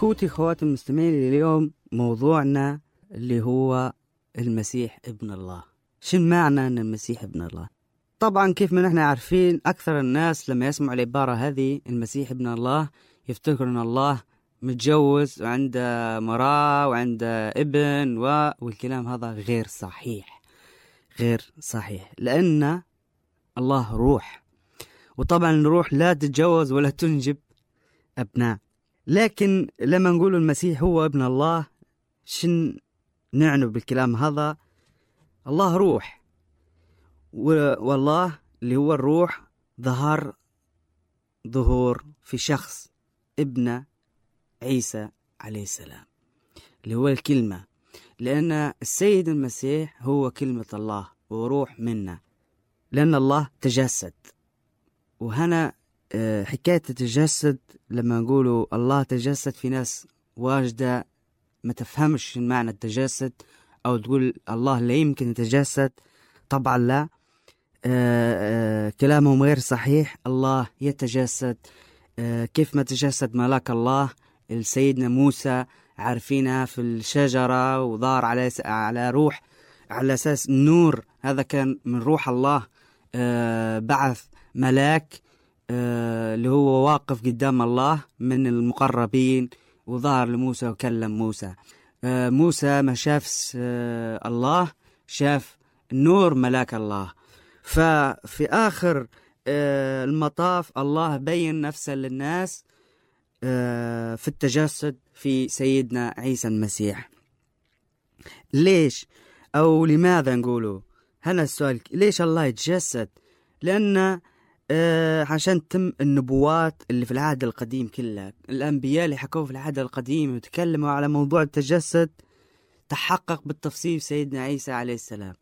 إخوتي خواتي المستمعين، اليوم موضوعنا اللي هو المسيح ابن الله. شن معنى أن المسيح ابن الله؟ طبعا كيف ما نحن عارفين أكثر الناس لما يسمعوا العبارة هذه المسيح ابن الله يفتكروا أن الله متجوز وعنده مرأة وعنده ابن والكلام هذا غير صحيح، غير صحيح، لأن الله روح، وطبعا الروح لا تتجوز ولا تنجب أبناء. لكن لما نقول المسيح هو ابن الله شن نعنى بالكلام هذا؟ الله روح، والله اللي هو الروح ظهور في شخص ابن عيسى عليه السلام اللي هو الكلمة، لأن السيد المسيح هو كلمة الله وروح منا، لأن الله تجسد. وهنا حكاية تتجسد، لما نقولوا الله تجسد في ناس واجدة ما تفهمش معنى التجسد، أو تقول الله لا يمكن يتجسد. طبعا لا، كلامهم غير صحيح. الله يتجسد كيف ما تجسد ملاك الله السيدنا موسى، عارفينها في الشجرة، وظهر على روح على أساس النور، هذا كان من روح الله. بعث ملاك اللي هو واقف قدام الله من المقربين، وظهر لموسى وكلم موسى. موسى ما شاف الله، شاف نور ملاك الله. ففي آخر المطاف الله بين نفسه للناس في التجسد في سيدنا عيسى المسيح. ليش أو لماذا نقوله؟ هنا السؤال، ليش الله يتجسد؟ لأن عشان تم النبوات اللي في العهد القديم كلها، الأنبياء اللي حكوا في العهد القديم وتكلموا على موضوع التجسد تحقق بالتفصيل سيدنا عيسى عليه السلام.